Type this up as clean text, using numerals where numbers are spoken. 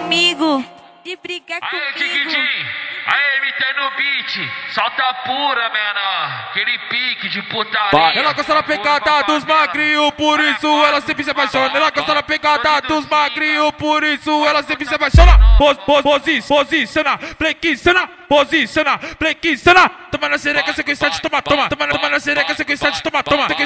comigo, de brigar comigo. Aê, Kikidin, aê, MT no beat, solta pura, menor, aquele pique de putaria. Ela gosta da pegada dos magrinhos, por isso ela sempre se apaixona. Ela gosta da pegada dos magrinhos, por isso ela sempre se apaixona. Posiciona, posiciona, toma na sereca, sequência de toma. Toma na sereca, sequência de toma.